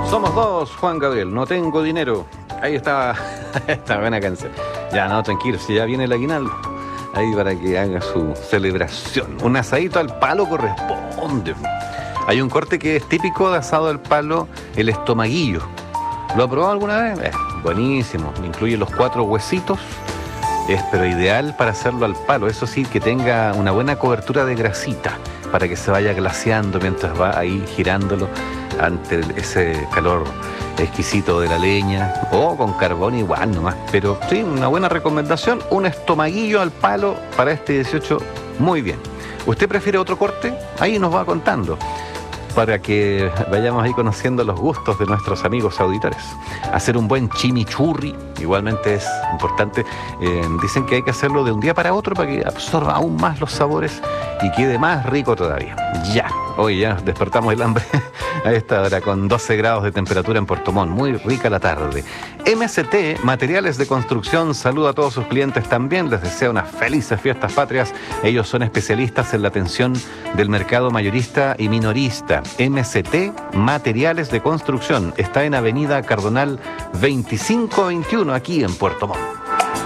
Somos dos, Juan Gabriel, no tengo dinero. Ahí está, esta buena canción. Ya, no, tranquilo, si ya viene el aguinaldo. Ahí para que haga su celebración. Un asadito al palo corresponde. Hay un corte que es típico de asado al palo, el estomaguillo. ¿Lo ha probado alguna vez? Buenísimo, incluye los 4 huesitos. Es pero ideal para hacerlo al palo, eso sí, que tenga una buena cobertura de grasita para que se vaya glaseando mientras va ahí girándolo ante ese calor exquisito de la leña, o con carbón igual nomás. Pero sí, una buena recomendación, un estomaguillo al palo para este 18, muy bien. ¿Usted prefiere otro corte? Ahí nos va contando, para que vayamos ahí conociendo los gustos de nuestros amigos auditores. Hacer un buen chimichurri igualmente es importante. Dicen que hay que hacerlo de un día para otro para que absorba aún más los sabores y quede más rico todavía. Ya, hoy ya despertamos el hambre a esta hora con 12 grados de temperatura en Puerto Montt. Muy rica la tarde. MST, Materiales de Construcción, saluda a todos sus clientes también. Les desea unas felices fiestas patrias. Ellos son especialistas en la atención del mercado mayorista y minorista. MST, Materiales de Construcción. Está en Avenida Cardonal 2521, aquí en Puerto Montt.